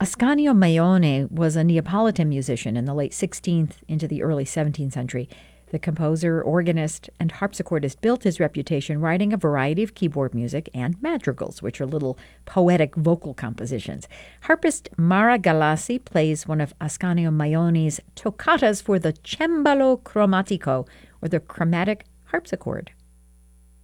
Ascanio Maione was a Neapolitan musician in the late 16th into the early 17th century. The composer, organist, and harpsichordist built his reputation writing a variety of keyboard music and madrigals, which are little poetic vocal compositions. Harpist Mara Galassi plays one of Ascanio Maione's toccatas for the cembalo cromatico, or the chromatic harpsichord.